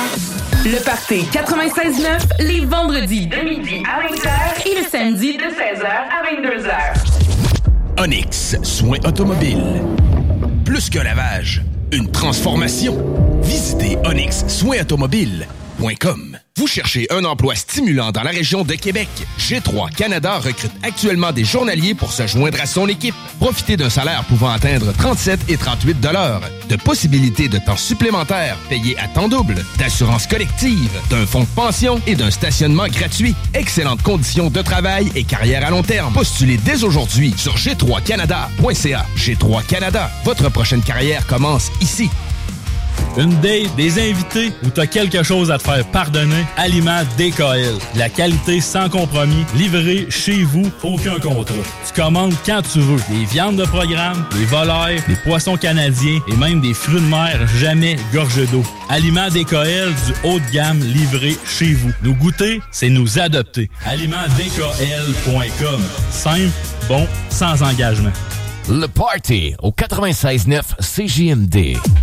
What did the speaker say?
Le Party 96.9, les vendredis de midi à 20h et le samedi de 16h à 22h. Onyx, soins automobiles. Plus qu'un lavage, une transformation. Visitez onyxsoinsautomobiles.com. Vous cherchez un emploi stimulant dans la région de Québec? G3 Canada recrute actuellement des journaliers pour se joindre à son équipe. Profitez d'un salaire pouvant atteindre 37 et 38 $, de possibilités de temps supplémentaires payés à temps double, d'assurance collective, d'un fonds de pension et d'un stationnement gratuit. Excellentes conditions de travail et carrière à long terme. Postulez dès aujourd'hui sur g3canada.ca. G3 Canada, votre prochaine carrière commence ici. Une date, des invités ou t'as quelque chose à te faire pardonner, Aliments DKL. La qualité sans compromis, livrée chez vous, aucun contrat. Tu commandes quand tu veux. Des viandes de programme, des volailles, des poissons canadiens et même des fruits de mer jamais gorgés d'eau. Aliments DKL du haut de gamme livré chez vous. Nous goûter, c'est nous adopter. AlimentsDKL.com. Simple, bon, sans engagement. Le Party au 96.9 CJMD.